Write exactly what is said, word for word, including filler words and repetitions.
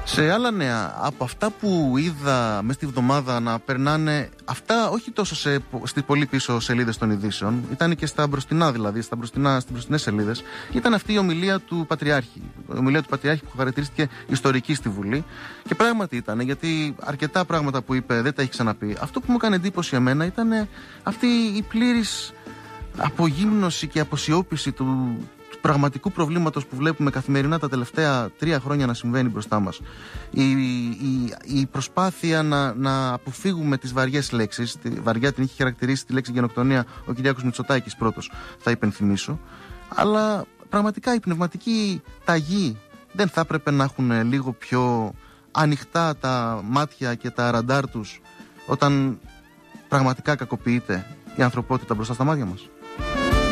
Σε άλλα νέα, από αυτά που είδα μέσα στη βδομάδα να περνάνε, αυτά όχι τόσο σε, στις πολύ πίσω σελίδες των ειδήσεων, ήταν και στα μπροστινά δηλαδή, στα μπροστινά, στις μπροστινές σελίδες, ήταν αυτή η ομιλία του Πατριάρχη. Η ομιλία του Πατριάρχη που χαρακτηρίστηκε ιστορική στη Βουλή. Και πράγματι ήταν, γιατί αρκετά πράγματα που είπε δεν τα έχει ξαναπεί. Αυτό που μου έκανε εντύπωση εμένα ήταν αυτή η πλήρης απογύμνωση και αποσιώπηση του πραγματικού προβλήματος που βλέπουμε καθημερινά τα τελευταία τρία χρόνια να συμβαίνει μπροστά μας. Η, η, η προσπάθεια να, να αποφύγουμε τις βαριές λέξεις, τη βαριά την είχε χαρακτηρίσει τη λέξη γενοκτονία ο Κυριάκος Μητσοτάκης πρώτος, θα υπενθυμίσω, αλλά πραγματικά η πνευματική ταγή δεν θα έπρεπε να έχουν λίγο πιο ανοιχτά τα μάτια και τα ραντάρ τους όταν πραγματικά κακοποιείται η ανθρωπότητα μπροστά στα μάτια μας?